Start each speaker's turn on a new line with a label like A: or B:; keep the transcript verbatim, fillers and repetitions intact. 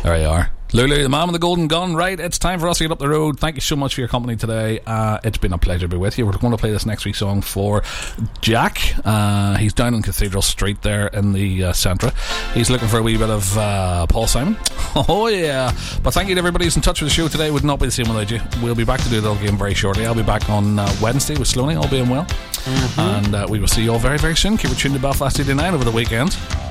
A: There you are. Lulu, the man with the golden gun. Right, it's time for us to get up the road. Thank you so much for your company today. Uh, it's been a pleasure to be with you. We're going to play this next week's song for Jack. Uh, he's down on Cathedral Street there in the uh, centre. He's looking for a wee bit of uh, Paul Simon. Oh yeah. But thank you to everybody who's in touch with the show today. It would not be the same without you. We'll be back to do it all again very shortly. I'll be back on uh, Wednesday with Sloaney, all being well. Mm-hmm. And uh, we will see you all very very soon. Keep it tuned to Belfast eighty-nine over the weekend.